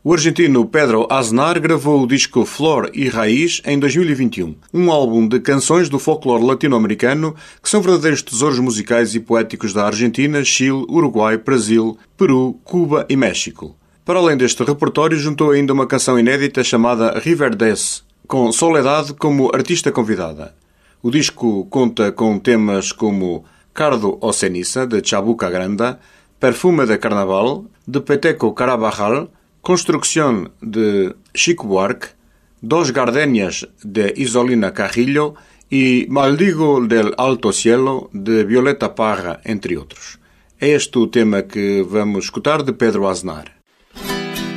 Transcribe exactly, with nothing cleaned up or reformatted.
O argentino Pedro Aznar gravou o disco Flor e Raiz em dois mil e vinte e um, um álbum de canções do folclore latino-americano que são verdadeiros tesouros musicais e poéticos da Argentina, Chile, Uruguai, Brasil, Peru, Cuba e México. Para além deste repertório, juntou ainda uma canção inédita chamada River Des, com Soledad como artista convidada. O disco conta com temas como Cardo o Ceniza, de Chabuca Granda, Perfume de Carnaval, de Peteco Carabajal, Construcción, de Chico Buarque, Dos Gardenias, de Isolina Carrillo e Maldigo del Alto Cielo, de Violeta Parra, entre outros. É este o tema que vamos escutar de Pedro Aznar.